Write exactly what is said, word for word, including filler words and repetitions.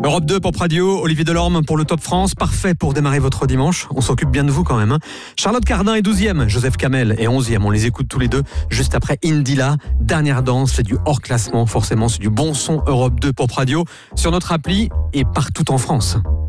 Europe deux Pop Radio, Olivier Delorme pour le Top France, parfait pour démarrer votre dimanche. On s'occupe bien de vous quand même. Hein. Charlotte Cardin est douzième, Joseph Kamel est onzième. On les écoute tous les deux juste après Indila. Dernière danse, c'est du hors classement, forcément, c'est du bon son Europe deux Pop Radio sur notre appli et partout en France.